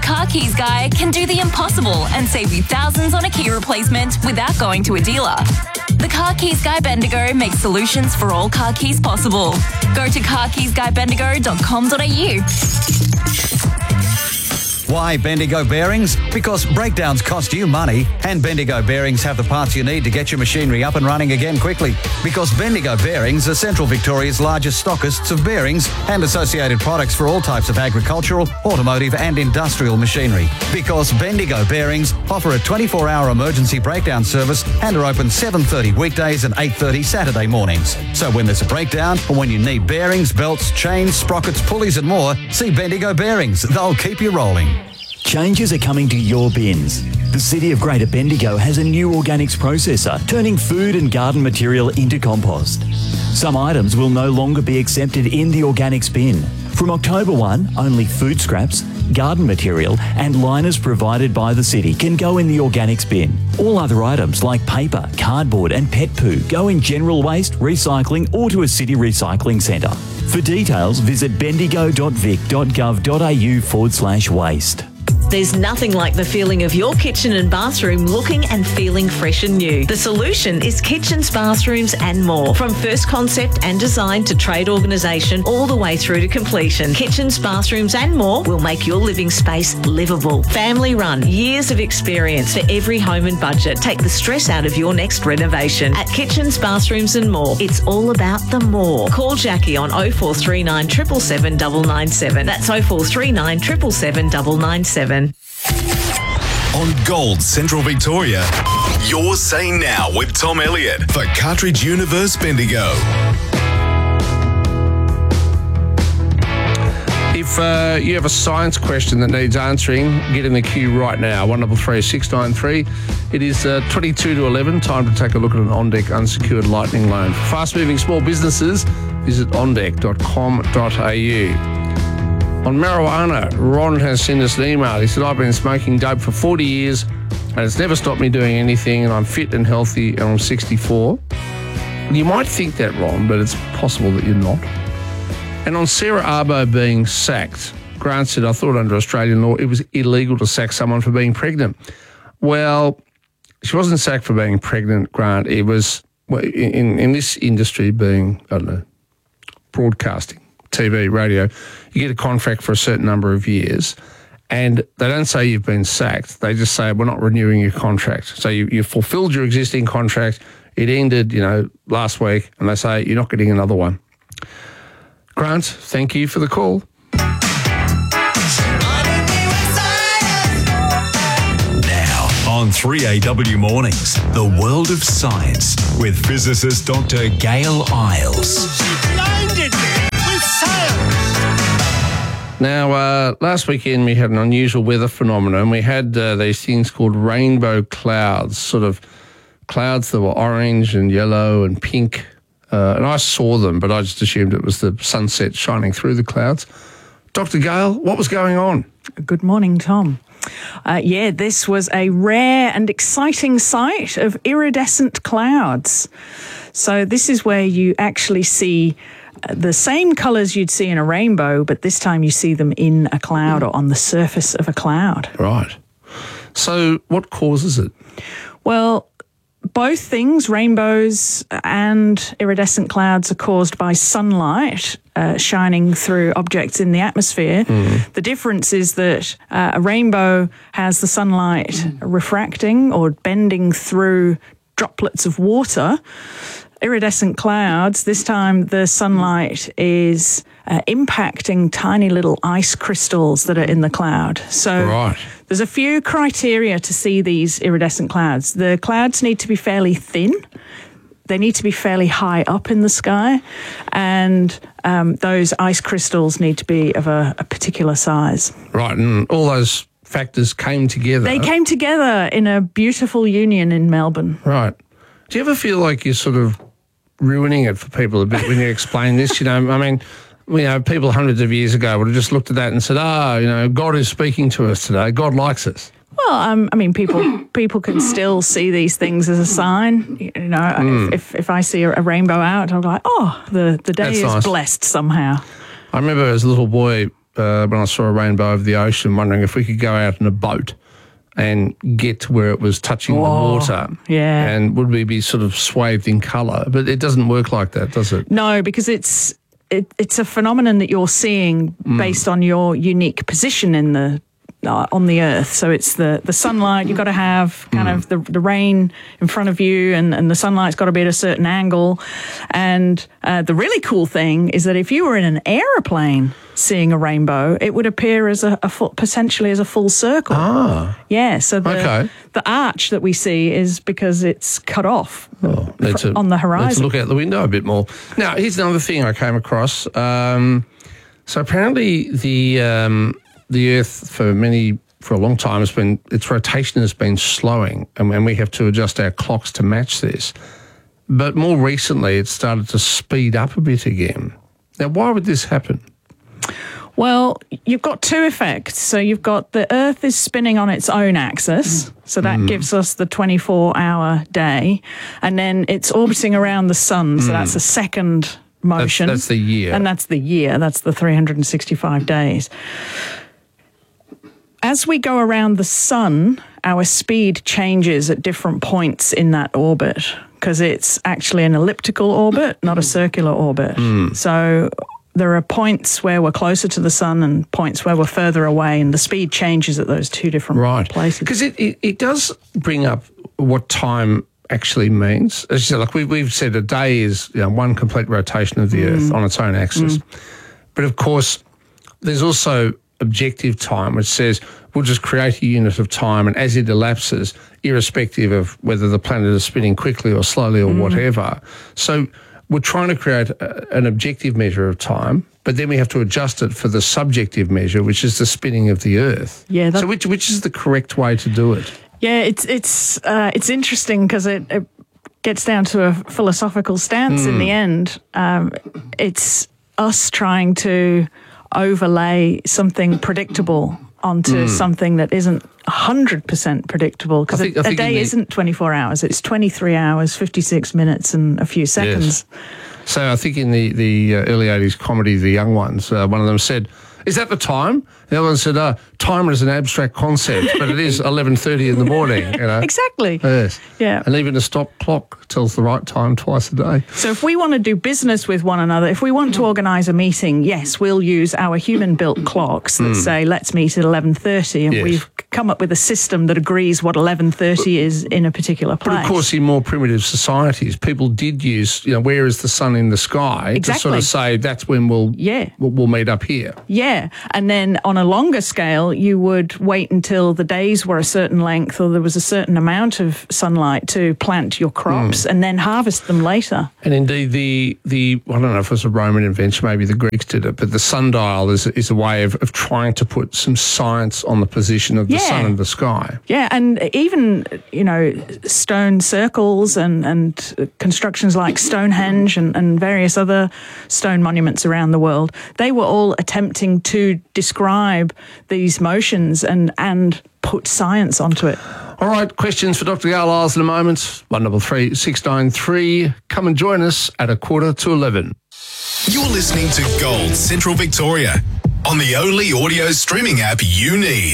Car Keys Guy can do the impossible and save you thousands on a key replacement without going to a dealer. The Car Keys Guy Bendigo makes solutions for all car keys possible. Go to carkeysguybendigo.com.au. Why Bendigo Bearings? Because breakdowns cost you money, and Bendigo Bearings have the parts you need to get your machinery up and running again quickly. Because Bendigo Bearings are Central Victoria's largest stockists of bearings and associated products for all types of agricultural, automotive and industrial machinery. Because Bendigo Bearings offer a 24-hour emergency breakdown service and are open 7:30 weekdays and 8:30 Saturday mornings. So when there's a breakdown or when you need bearings, belts, chains, sprockets, pulleys and more, see Bendigo Bearings. They'll keep you rolling. Changes are coming to your bins. The City of Greater Bendigo has a new organics processor, turning food and garden material into compost. Some items will no longer be accepted in the organics bin. From October 1, only food scraps, garden material and liners provided by the city can go in the organics bin. All other items like paper, cardboard and pet poo go in general waste, recycling or to a city recycling centre. For details, visit bendigo.vic.gov.au/waste. There's nothing like the feeling of your kitchen and bathroom looking and feeling fresh and new. The solution is kitchens, bathrooms and more. From first concept and design to trade organisation all the way through to completion. Kitchens, bathrooms and more will make your living space livable. Family run, years of experience for every home and budget. Take the stress out of your next renovation. At Kitchens, Bathrooms and More, it's all about the more. Call Jackie on 0439 777 997. That's 0439 777 997. On Gold Central Victoria, you're saying now with Tom Elliott for Cartridge Universe Bendigo. If you have a science question that needs answering, get in the queue right now, 1336 693. It is 22 to 11, time to take a look at an OnDeck unsecured lightning loan. For fast-moving small businesses, visit ondeck.com.au. On marijuana, Ron has sent us an email. He said, I've been smoking dope for 40 years and it's never stopped me doing anything and I'm fit and healthy and I'm 64. You might think that, Ron, but it's possible that you're not. And on Sarah Arbo being sacked, Grant said, I thought under Australian law it was illegal to sack someone for being pregnant. Well, she wasn't sacked for being pregnant, Grant. It was, in this industry being, I don't know, broadcasting, TV, radio, you get a contract for a certain number of years and they don't say you've been sacked. They just say, we're not renewing your contract. So you fulfilled your existing contract. It ended, last week and they say you're not getting another one. Grant, thank you for the call. Now on 3AW Mornings, the world of science with physicist Dr. Gail Isles. Now, last weekend we had an unusual weather phenomenon. We had these things called rainbow clouds, sort of clouds that were orange and yellow and pink. And I saw them, but I just assumed it was the sunset shining through the clouds. Dr. Gale, what was going on? Good morning, Tom. This was a rare and exciting sight of iridescent clouds. So this is where you actually see the same colours you'd see in a rainbow, but this time you see them in a cloud or on the surface of a cloud. Right. So what causes it? Well, both things, rainbows and iridescent clouds, are caused by sunlight shining through objects in the atmosphere. The difference is that a rainbow has the sunlight refracting or bending through droplets of water. Iridescent clouds, this time the sunlight is impacting tiny little ice crystals that are in the cloud. So there's a few criteria to see these iridescent clouds. The clouds need to be fairly thin. They need to be fairly high up in the sky. And those ice crystals need to be of a particular size. Right, and all those factors came together. They came together in a beautiful union in Melbourne. Right. Do you ever feel like you're sort of ruining it for people a bit when you explain this? People hundreds of years ago would have just looked at that and said, God is speaking to us today. God likes us. Well, people can still see these things as a sign. If I see a rainbow out, I'm like, the day is nice. blessed somehow. I remember as a little boy when I saw a rainbow over the ocean, wondering if we could go out in a boat and get to where it was touching the water. Yeah. And would we be sort of swathed in colour? But it doesn't work like that, does it? No, because it's a phenomenon that you're seeing based on your unique position in the on the Earth. So it's the sunlight. You've got to have kind of the rain in front of you, and the sunlight's got to be at a certain angle. And the really cool thing is that if you were in an aeroplane seeing a rainbow, it would appear as potentially as a full circle. Ah. Yeah, so the arch that we see is because it's cut off on the horizon. Let's look out the window a bit more. Now, here's another thing I came across. So apparently the Earth for a long time its rotation has been slowing, and we have to adjust our clocks to match this. But more recently, it's started to speed up a bit again. Now, why would this happen? Well, you've got two effects. So you've got the Earth is spinning on its own axis, so that gives us the 24-hour day, and then it's orbiting around the sun, so that's a second motion. That's the year. And that's the year. That's the 365 days. As we go around the sun, our speed changes at different points in that orbit because it's actually an elliptical orbit, not a circular orbit. So there are points where we're closer to the sun and points where we're further away, and the speed changes at those two different places. Because it does bring up what time actually means. As you said, like we've said, a day is one complete rotation of the Earth on its own axis. But of course, there's also objective time, which says we'll just create a unit of time, and as it elapses, irrespective of whether the planet is spinning quickly or slowly or whatever. So we're trying to create an objective measure of time, but then we have to adjust it for the subjective measure, which is the spinning of the Earth. Yeah. So which is the correct way to do it? Yeah, it's interesting because it gets down to a philosophical stance in the end. It's us trying to overlay something predictable onto something that isn't 100% predictable, because a day isn't 24 hours. It's 23 hours, 56 minutes and a few seconds. Yes. So I think in the early 80s comedy, The Young Ones, one of them said, "Is that the time?" The other one said, "Time is an abstract concept, but it is 11:30 in the morning." Exactly. Yes. Yeah. And even a stop clock tells the right time twice a day. So if we want to do business with one another, if we want to organise a meeting, yes, we'll use our human-built clocks that say, let's meet at 11:30, and we've come up with a system that agrees what 11:30 is in a particular place. But of course, in more primitive societies, people did use, where is the sun in the sky, to sort of say that's when we'll meet up here. Yeah, and then on a longer scale, you would wait until the days were a certain length or there was a certain amount of sunlight to plant your crops and then harvest them later. And indeed, the I don't know if it was a Roman invention, maybe the Greeks did it, but the sundial is a way of trying to put some science on the position of the sun in the sky. Yeah, and even, stone circles and constructions like Stonehenge and various other stone monuments around the world, they were all attempting to describe these motions and put science onto it. All right, questions for Dr. Gail Isles in a moment. 133 693. Come and join us at 11:15. You're listening to Gold Central Victoria on the only audio streaming app you need.